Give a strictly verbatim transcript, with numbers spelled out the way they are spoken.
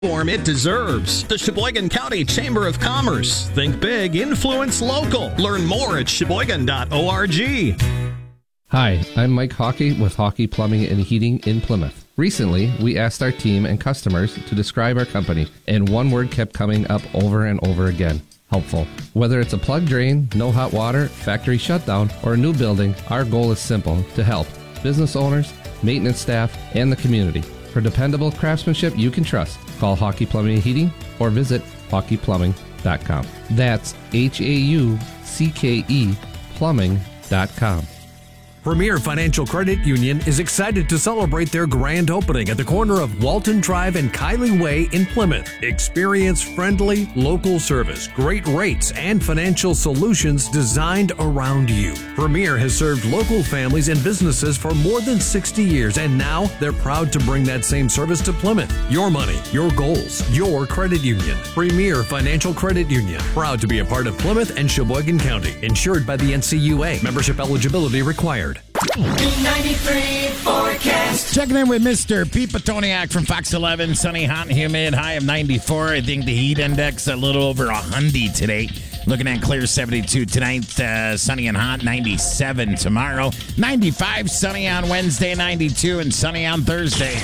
Form it deserves. The Sheboygan County Chamber of Commerce. Think big, influence local. Learn more at sheboygan dot org. Hi, I'm Mike Hockey with Hockey Plumbing and Heating in Plymouth. Recently, we asked our team and customers to describe our company, and one word kept coming up over and over again: helpful. Whether it's a plug drain, no hot water, factory shutdown, or a new building, our goal is simple: to help business owners, maintenance staff, and the community. For dependable craftsmanship you can trust, call Hockey Plumbing and Heating or visit hockey plumbing dot com. That's H A U C K E plumbing dot com. Premier Financial Credit Union is excited to celebrate their grand opening at the corner of Walton Drive and Kylie Way in Plymouth. Experience friendly, local service, great rates, and financial solutions designed around you. Premier has served local families and businesses for more than sixty years, and now they're proud to bring that same service to Plymouth. Your money, your goals, your credit union. Premier Financial Credit Union. Proud to be a part of Plymouth and Sheboygan County. Insured by the N C U A. Membership eligibility required. ninety-three forecast. Checking in with Mister Pete Petoniak from Fox eleven. Sunny, hot, and humid. High of ninety-four. I think the heat index a little over one hundred today. Looking at clear seventy-two tonight. Uh, sunny and hot. ninety-seven tomorrow. ninety-five sunny on Wednesday. ninety-two and sunny on Thursday.